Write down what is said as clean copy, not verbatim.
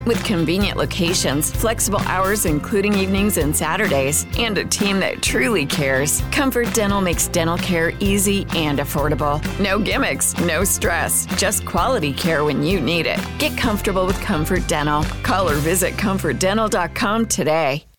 With convenient locations, flexible hours including evenings and Saturdays, and a team that truly cares, Comfort Dental makes dental care easy and affordable. No gimmicks, no stress, just quality care when you need it. Get comfortable with Comfort Dental. Call or visit ComfortDental.com today.